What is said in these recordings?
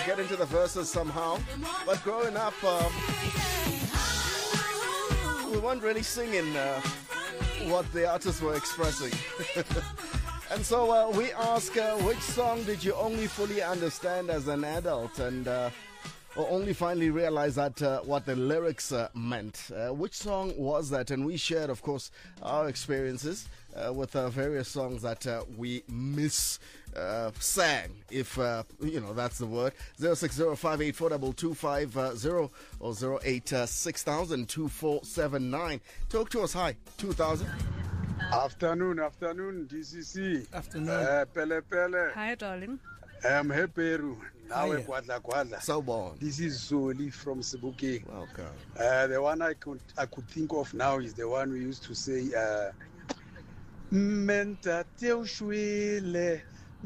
get into the verses somehow. But growing up, we weren't really singing what the artists were expressing. And so we ask, which song did you only fully understand as an adult and or only finally realize that what the lyrics meant? Which song was that? And we shared, of course, our experiences with various songs that we sang, if that's the word. 060584225 or 086002479. Talk to us. Hi, 2000. Afternoon, DCC. Afternoon. Pele. Hi, darling. I'm Heperu. Now Kwadla. So born. This is Zoli from Sebokeng. Welcome. The one I could think of now is the one we used to say, Menta teushwile,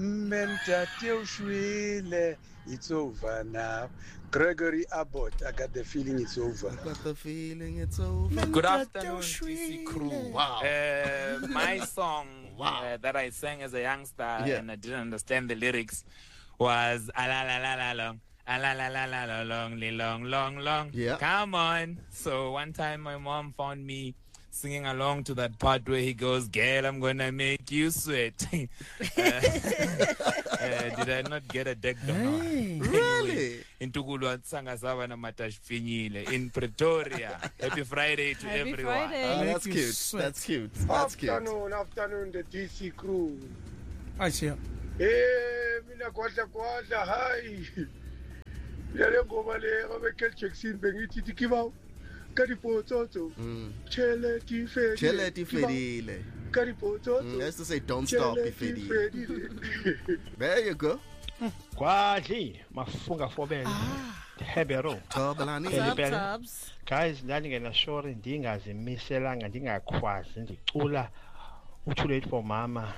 it's over now. Gregory Abbott, I got the feeling it's over. Good afternoon, DC crew. Wow. My song that I sang as a youngster and I didn't understand the lyrics was a la la la la long. A la la la la la long. Yeah. Come on. So one time my mom found me singing along to that part where he goes, "Girl, I'm gonna make you sweat." Did I not get a deck down? Really? In Tukulu Sanga Savana Matash Finile in Pretoria. Happy Friday to Happy everyone. Friday. Oh, that's cute. That's cute. That's cute. Afternoon, the DC crew. I see. Mina Kwadla, hi. Le ngoma le ga Michael Jackson bengithi dikibawo ka dipotso cheleti fedile. Ka dipotso Let's just say don't stop ifedile. There you go. Kwadli mafunga fobele hebero Tobalani. Subs. guys ndandingena sure ndingazimiselanga ndingakhwazi ndicula uthule for mama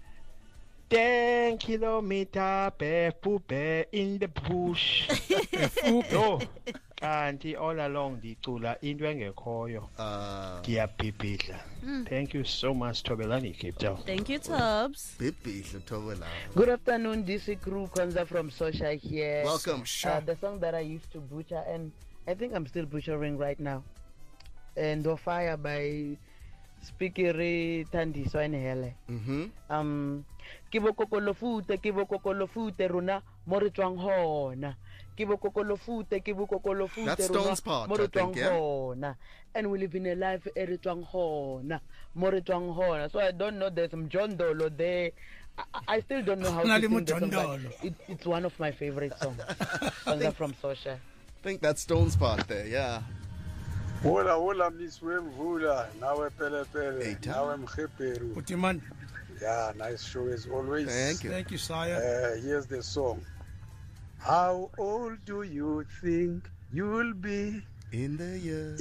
10 kilometer bebe in the bush. No, kanti all along ndicula into engekhoyo. Ndiyabhibhidla. Thank you so much, Tobelani, Cape Town. Thank you, Tubbs. Good afternoon, DC crew. Konza from Sosha here. Welcome. The song that I used to butcher, and I think I'm still butchering right now. And "Do Fire" by Speakery Thandiso and Hele. Kibokokolo fute runa moritwang hona. Kibokokolo fute That's Stone's part, I think, yeah? hona. And we live in a life eritwang hona. Moritwang hona. So I don't know, there's some John Dolo there. I still don't know how to sing the song, but it's one of my favorite songs. From Sosha. I think that's Stone's part there, yeah. Hola, Miss Wemvula. Now Pele. Now I'm Heperu. Putiman. Yeah, nice show as always. Thank you. Thank you, sire. Here's the song. How old do you think you'll be In the year.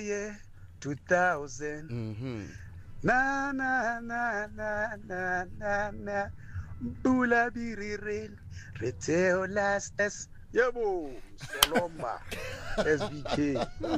2000? Na Bula biriril reteo lastes. Yebo, Solomba, SBK.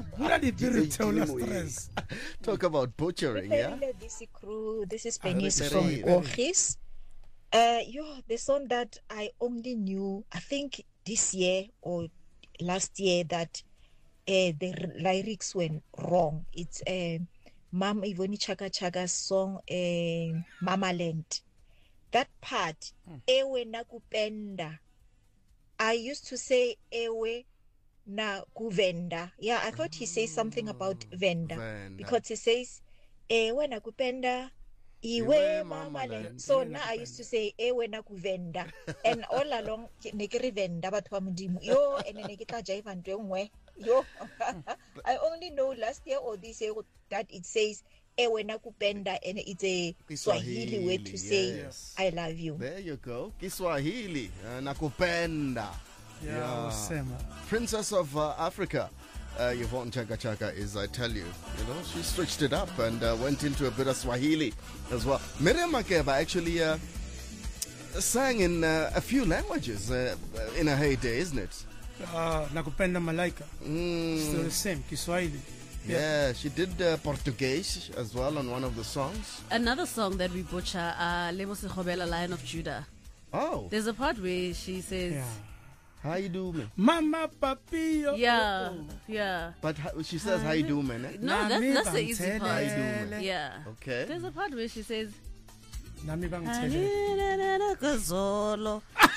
Talk about butchering, yeah? DC crew, this is Penis from Orgis. The song that I only knew, I think this year or last year, that the lyrics went wrong. It's Mam Ivoni Chaka Chaka's song, Mama Land. That part, Ewe Nakupenda. I used to say Ewe na kuvenda. Yeah, I thought he says something about venda. Because he says Ewe na kupenda. Iwe mama land. So now I used to say ewe na kuvenda. And all along nekiri venda batho ba modimo. Yo ene ne ke tla jaiva ntwe ngwe. Yo. I only know last year or this year that it says ewe na kupenda, and it's a Swahili way to say I love you. There you go. Kiswahili nakupenda. Yeah. Princess of Africa. Yvonne Chaka Chaka is, I tell you, she switched it up and went into a bit of Swahili as well. Miriam Makeba actually sang in a few languages in her heyday, isn't it? Nakupenda Malaika. Still the same, Kiswahili. Yeah, she did Portuguese as well on one of the songs. Another song that we butcher, Lebo Sekgobela, Lion of Judah. Oh. There's a part where she says, How you do, man? Mama Papio. Yeah. But she says, how you do, man? No, that's the easy part. How you do, man? Yeah. Okay. There's a part where she says, Nami bangithele. Kazolo.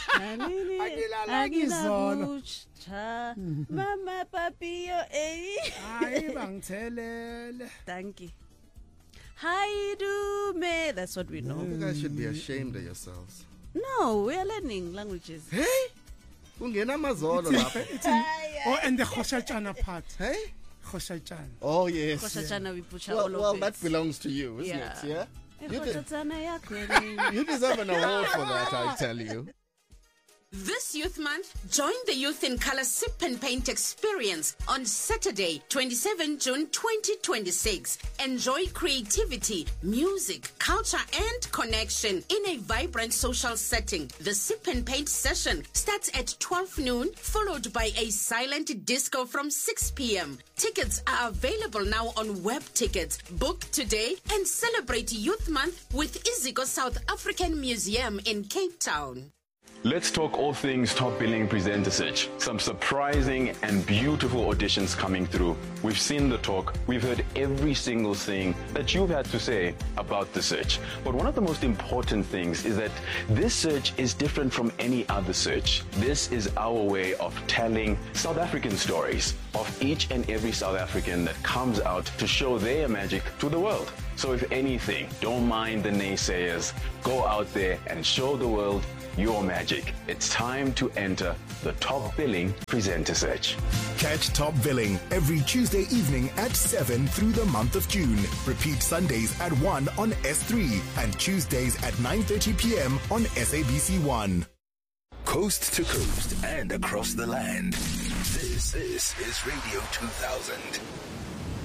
Mama Papio. Hayi bangithelele. Thank you. How you do, man? That's what we know. You guys should be ashamed of yourselves. No, we are learning languages. Hey? Ungena mazolo lapha. Oh, and the Khoshachana part. Hey? Khoshachana. Oh, yes. Khoshachana, we push all of Well, it. that belongs to you, isn't Yeah. it? Yeah? You You deserve an award for that, I tell you. This Youth Month, join the Youth in Color Sip and Paint experience on Saturday, 27 June 2026. Enjoy creativity, music, culture, and connection in a vibrant social setting. The Sip and Paint session starts at 12 noon, followed by a silent disco from 6 p.m. Tickets are available now on Web Tickets. Book today and celebrate Youth Month with Iziko South African Museum in Cape Town. Let's talk all things Top Billing Presenter Search. Some surprising and beautiful auditions coming through. We've seen the talk. We've heard every single thing that you've had to say about the search. But one of the most important things is that this search is different from any other search. This is our way of telling South African stories of each and every South African that comes out to show their magic to the world. So if anything, don't mind the naysayers. Go out there and show the world your magic. It's time to enter the Top Billing Presenter Search. Catch Top Billing every Tuesday evening at 7 through the month of June. Repeat Sundays at 1 on S3 and Tuesdays at 9:30 p.m. on SABC1. Coast to coast and across the land. This is Radio 2000.